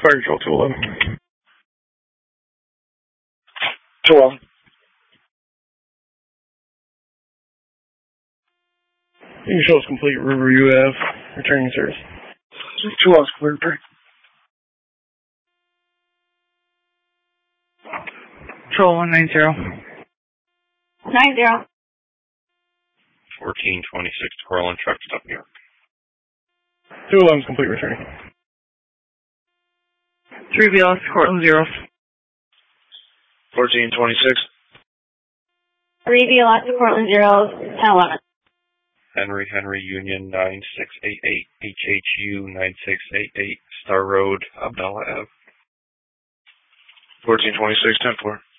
Fire Control 211. 211. You can show us complete River UF. Returning service. 211's clear. Return. 190. 90. 1426 Corlin, truck stop New York. 211's complete returning. 3 BLS, Cortland 0. 1426. 3 BLS, Portland 0, 1011. Henry Union 9688, HHU 9688, Star Road, Abdallah Ave. 1426, 10-4.